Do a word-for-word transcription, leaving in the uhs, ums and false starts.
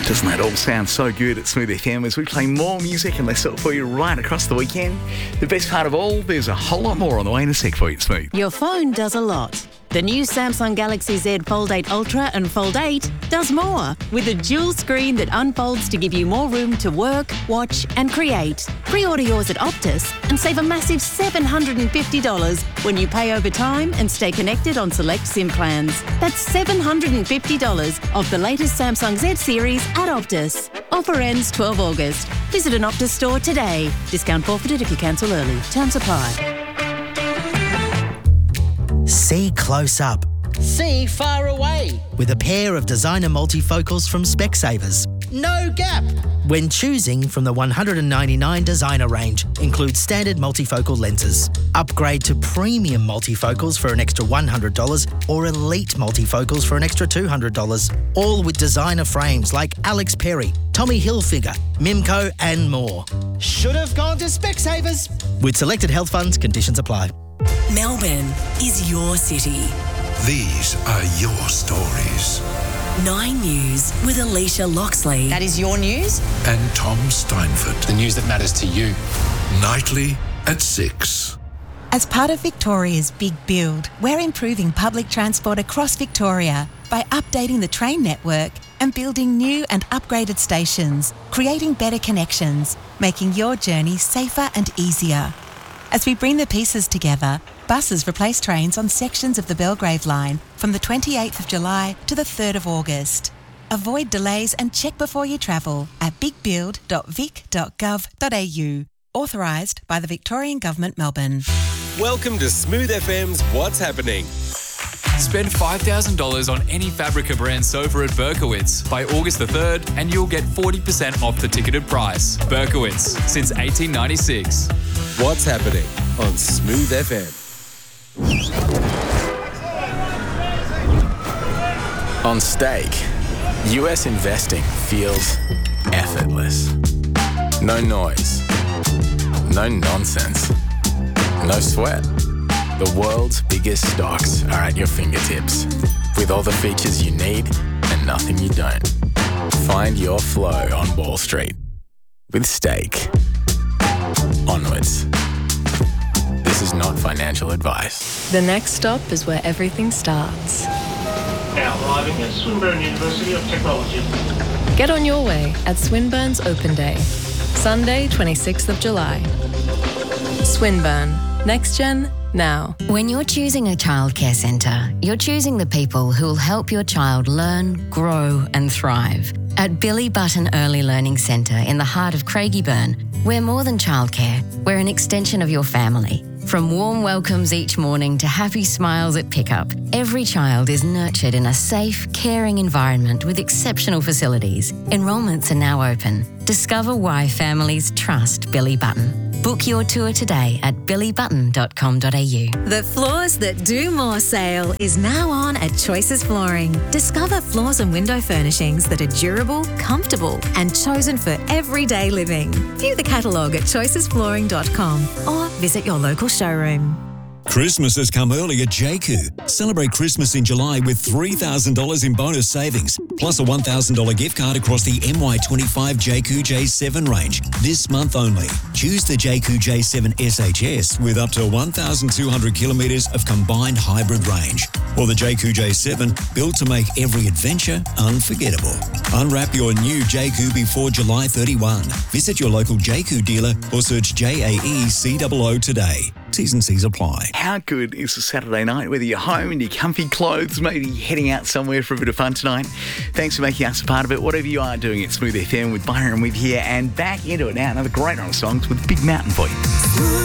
Doesn't that all sound so good at Smooth F M as we play more music and they sort for you right across the weekend? The best part of all, there's a whole lot more on the way in a sec for you, Smooth. Your phone does a lot. The new Samsung Galaxy Z Fold eight Ultra and Fold eight does more, with a dual screen that unfolds to give you more room to work, watch and create. Pre-order yours at Optus and save a massive seven hundred fifty dollars when you pay over time and stay connected on select SIM plans. That's seven hundred fifty dollars of the latest Samsung Z series at Optus. Offer ends twelfth of August. Visit an Optus store today. Discount forfeited if you cancel early. Terms apply. See close up See far away. with a pair of designer multifocals from Specsavers. No gap. When choosing from the one hundred ninety-nine designer range, includes standard multifocal lenses. Upgrade to premium multifocals for an extra one hundred dollars or elite multifocals for an extra two hundred dollars. All with designer frames like Alex Perry, Tommy Hilfiger, Mimco and more. Should have gone to Specsavers. With selected health funds, conditions apply. Melbourne is your city. These are your stories. Nine News with Alicia Loxley. That is your news? And Tom Steinford. The news that matters to you. Nightly at six. As part of Victoria's Big Build, we're improving public transport across Victoria by updating the train network and building new and upgraded stations, creating better connections, making your journey safer and easier. As we bring the pieces together, buses replace trains on sections of the Belgrave line from the twenty-eighth of July to the third of August. Avoid delays and check before you travel at big build dot vic dot gov dot a u. Authorised by the Victorian Government, Melbourne. Welcome to Smooth F M's What's Happening. Spend five thousand dollars on any Fabrica brand sofa at Berkowitz by August the third and you'll get forty percent off the ticketed price. Berkowitz, since eighteen ninety-six. What's Happening on Smooth F M. On Stake, U S investing feels effortless. No noise, no nonsense, no sweat. The world's biggest stocks are at your fingertips, with all the features you need and nothing you don't. Find your flow on Wall Street with Stake. Onwards. This is not financial advice. The next stop is where everything starts. Now arriving at Swinburne University of Technology. Get on your way at Swinburne's Open Day, Sunday, twenty-sixth of July. Swinburne. Next Gen, now. When you're choosing a childcare centre, you're choosing the people who will help your child learn, grow and thrive. At Billy Button Early Learning Centre in the heart of Craigieburn, we're more than childcare, we're an extension of your family. From warm welcomes each morning to happy smiles at pickup, every child is nurtured in a safe, caring environment with exceptional facilities. Enrolments are now open. Discover why families trust Billy Button. Book your tour today at billy button dot com dot a u. The Floors That Do More sale is now on at Choices Flooring. Discover floors and window furnishings that are durable, comfortable and chosen for everyday living. View the catalogue at choices flooring dot com or visit your local showroom. Christmas has come early at J Q. Celebrate Christmas in July with three thousand dollars in bonus savings, plus a one thousand dollars gift card across the M Y twenty-five J Q J seven range, this month only. Choose the J Q J seven S H S with up to one thousand two hundred kilometres of combined hybrid range, or the J Q J seven, built to make every adventure unforgettable. Unwrap your new J Q before July thirty-first. Visit your local J Q dealer or search J A E C O O today. T's and C's apply. How good is a Saturday night, whether you're home in your comfy clothes, maybe heading out somewhere for a bit of fun tonight? Thanks for making us a part of it. Whatever you are doing at Smooth F M with Byron with here and back into it now. Another great run of songs with Big Mountain for you.